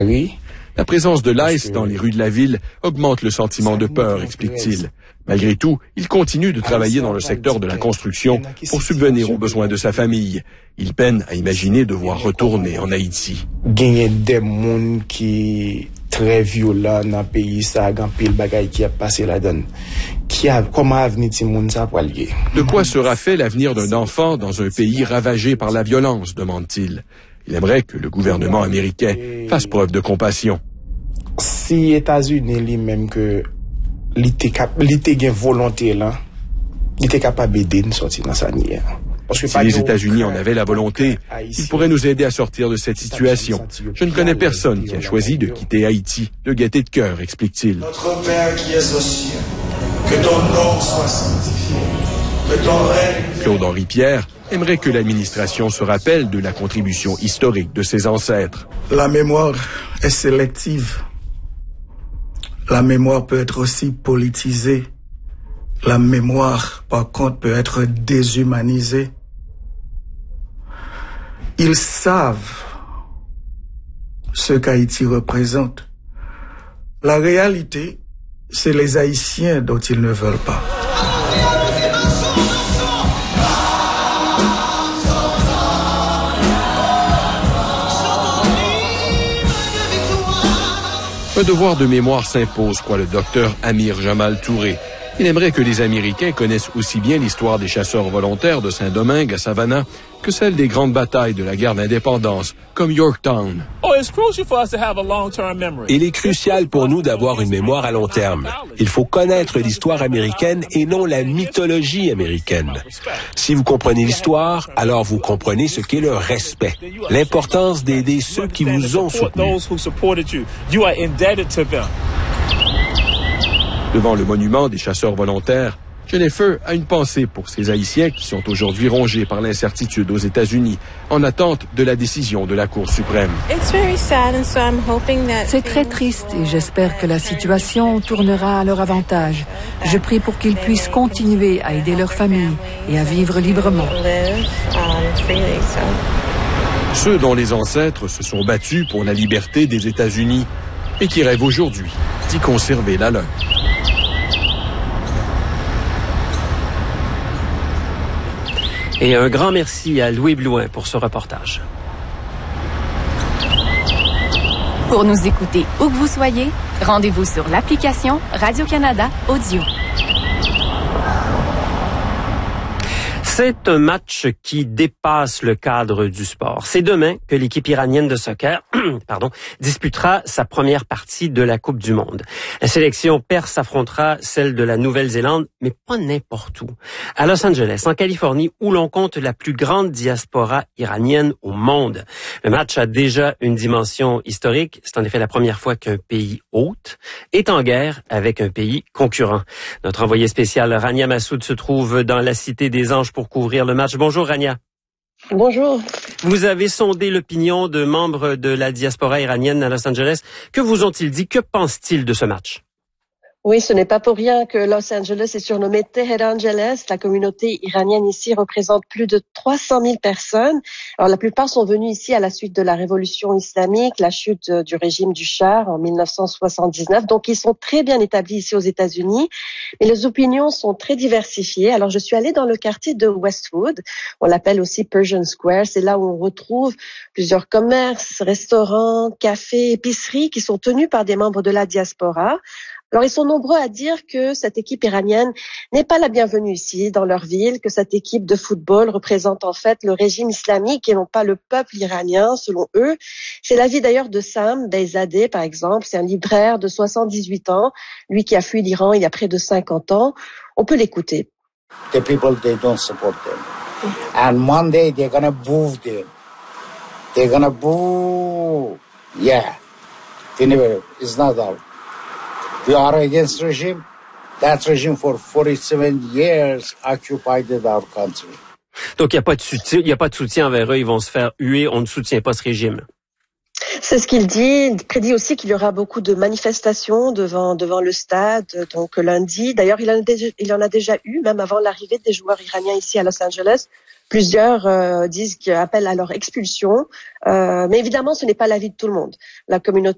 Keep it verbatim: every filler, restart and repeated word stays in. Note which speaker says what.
Speaker 1: Oui.
Speaker 2: La présence de l'I C E dans les rues de la ville augmente le sentiment de peur, explique-t-il. Malgré tout, il continue de travailler dans le secteur de la construction pour subvenir aux besoins de sa famille. Il peine à imaginer devoir retourner en Haïti.
Speaker 1: Gagner des monde qui très violent dans le pays, ça a pile bagaille qui a passé la donne. Qui a comment avenir ti monde ça pour lier.
Speaker 2: De quoi sera fait l'avenir d'un enfant dans un pays ravagé par la violence, demande-t-il. Il aimerait que le gouvernement américain fasse preuve de compassion.
Speaker 1: Si États-Unis lui-même que l'été l'été gain volonté là, il était capable d'aider nous sortir dans sa nière.
Speaker 2: Si les États-Unis en avaient la volonté, ils pourraient nous aider à sortir de cette situation. Je ne connais personne qui a choisi de quitter Haïti de gaieté de cœur, explique-t-il.
Speaker 3: Notre Père qui es aux cieux, que ton nom soit sanctifié, que ton règne...
Speaker 2: Claude-Henri Pierre aimerait que l'administration se rappelle de la contribution historique de ses ancêtres.
Speaker 3: La mémoire est sélective. La mémoire peut être aussi politisée. La mémoire, par contre, peut être déshumanisée. Ils savent ce qu'Haïti représente. La réalité, c'est les Haïtiens dont ils ne veulent pas.
Speaker 2: Un devoir de mémoire s'impose, croit le docteur Amir Jamal Touré. Il aimerait que les Américains connaissent aussi bien l'histoire des chasseurs volontaires de Saint-Domingue à Savannah que celle des grandes batailles de la guerre d'indépendance, comme Yorktown.
Speaker 4: Il est crucial pour nous d'avoir une mémoire à long terme. Il faut connaître l'histoire américaine et non la mythologie américaine. Si vous comprenez l'histoire, alors vous comprenez ce qu'est le respect, l'importance d'aider ceux qui vous ont soutenus.
Speaker 2: Devant le monument des chasseurs volontaires, Jennifer a une pensée pour ces Haïtiens qui sont aujourd'hui rongés par l'incertitude aux États-Unis, en attente de la décision de la Cour suprême.
Speaker 5: C'est très triste et j'espère que la situation tournera à leur avantage. Je prie pour qu'ils puissent continuer à aider leurs familles et à vivre librement.
Speaker 2: Ceux dont les ancêtres se sont battus pour la liberté des États-Unis et qui rêvent aujourd'hui d'y conserver la leur.
Speaker 6: Et un grand merci à Louis Blouin pour ce reportage.
Speaker 7: Pour nous écouter où que vous soyez, rendez-vous sur l'application Radio-Canada Audio.
Speaker 6: C'est un match qui dépasse le cadre du sport. C'est demain que l'équipe iranienne de soccer pardon, disputera sa première partie de la Coupe du Monde. La sélection perse affrontera celle de la Nouvelle-Zélande, mais pas n'importe où. À Los Angeles, en Californie, où l'on compte la plus grande diaspora iranienne au monde. Le match a déjà une dimension historique. C'est en effet la première fois qu'un pays hôte est en guerre avec un pays concurrent. Notre envoyé spécial Rania Massoud se trouve dans la Cité des Anges pour couvrir le match. Bonjour Rania.
Speaker 8: Bonjour.
Speaker 6: Vous avez sondé l'opinion de membres de la diaspora iranienne à Los Angeles. Que vous ont-ils dit? Que pensent-ils de ce match?
Speaker 8: Oui, ce n'est pas pour rien que Los Angeles est surnommé Teherangeles. La communauté iranienne ici représente plus de trois cent mille personnes. Alors, la plupart sont venus ici à la suite de la révolution islamique, la chute du régime du Shah en mille neuf cent soixante-dix-neuf. Donc, ils sont très bien établis ici aux États-Unis. Mais les opinions sont très diversifiées. Alors, je suis allée dans le quartier de Westwood. On l'appelle aussi Persian Square. C'est là où on retrouve plusieurs commerces, restaurants, cafés, épiceries qui sont tenus par des membres de la diaspora. Alors, ils sont nombreux à dire que cette équipe iranienne n'est pas la bienvenue ici, dans leur ville, que cette équipe de football représente en fait le régime islamique et non pas le peuple iranien, selon eux. C'est l'avis d'ailleurs de Sam Beyzadeh, par exemple. C'est un libraire de soixante-dix-huit ans, lui qui a fui l'Iran il y a près de cinquante ans. On peut l'écouter.
Speaker 9: The people, they don't support them. And one day they're gonna boo them. They're gonna boo. Yeah. They never, it's not out. We are against regime. That regime for forty-seven years occupied our country.
Speaker 6: Donc, il n'y a pas de soutien, il n'y a pas de soutien envers eux. Ils vont se faire huer. On ne soutient pas ce régime.
Speaker 8: C'est ce qu'il dit. Il prédit aussi qu'il y aura beaucoup de manifestations devant devant le stade, donc lundi. D'ailleurs, il en a déjà, il en a déjà eu, même avant l'arrivée des joueurs iraniens ici à Los Angeles. Plusieurs euh, disent qu'ils appellent à leur expulsion. Euh, mais évidemment, ce n'est pas l'avis de tout le monde. La communauté